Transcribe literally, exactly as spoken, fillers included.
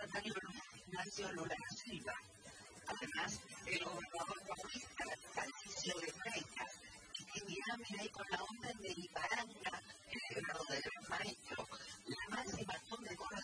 secretario Luis Ignacio Lula da Silva. Además, el gobernador paulista, Patricio de Freitas, y Trinidad Milei con la orden de Ibaranga, el grado de gran maestro, la máxima condena